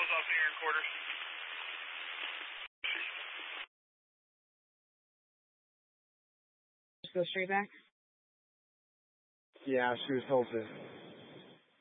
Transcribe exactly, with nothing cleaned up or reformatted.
miles off the air quarters. Just go straight back? Yeah, she was told to.